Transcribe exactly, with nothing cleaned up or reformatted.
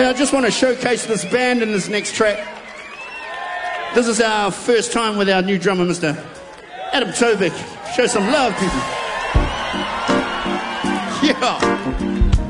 Hey, I just want to showcase this band in this next track. This is our first time with our new drummer, Mister Adam Tovic. Show some love, people. Yeah.